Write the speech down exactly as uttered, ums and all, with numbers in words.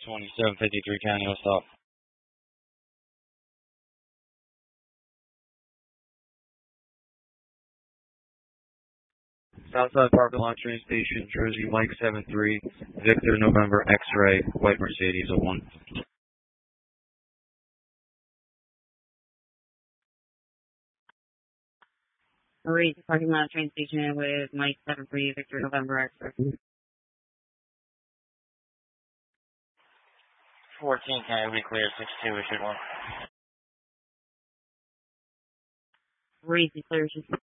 twenty-seven fifty-three County, what's up? Southside Parking Lot train station, Jersey, Mike seven three, Victor November X-ray, White Mercedes oh one. Marie, parking lot train station with Mike seven three, Victor November X-ray. fourteen County, we clear six two, issued one. Marie, clear